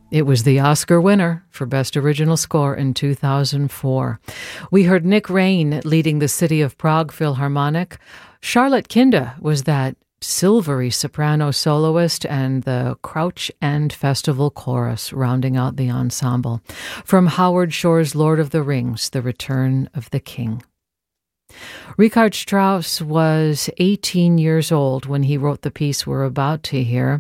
It was the Oscar winner for Best Original Score in 2004. We heard Nick Rain leading the City of Prague Philharmonic. Charlotte Kinda was that silvery soprano soloist, and the Crouch End Festival Chorus rounding out the ensemble. From Howard Shore's Lord of the Rings, The Return of the King. Richard Strauss was 18 years old when he wrote the piece we're about to hear.